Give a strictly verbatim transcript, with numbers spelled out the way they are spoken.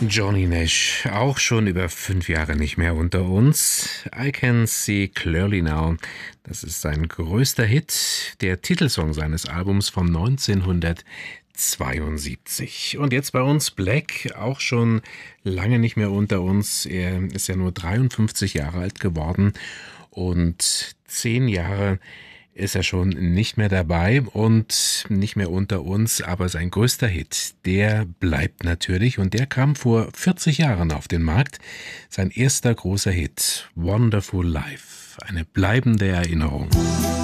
Johnny Nash, auch schon über fünf Jahre nicht mehr unter uns. I Can See Clearly Now, das ist sein größter Hit, der Titelsong seines Albums von neunzehnhundertzweiundsiebzig. Und jetzt bei uns Black, auch schon lange nicht mehr unter uns. Er ist ja nur dreiundfünfzig Jahre alt geworden und zehn Jahre ist er schon nicht mehr dabei und nicht mehr unter uns, aber sein größter Hit, der bleibt natürlich und der kam vor vierzig Jahren auf den Markt. Sein erster großer Hit, Wonderful Life, eine bleibende Erinnerung.